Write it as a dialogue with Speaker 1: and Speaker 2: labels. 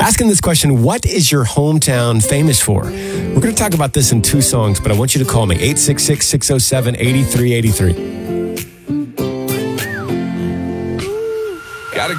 Speaker 1: asking this question, what is your hometown famous for? We're going to talk about this in 2 songs, but I want you to call me, 866-607-8383.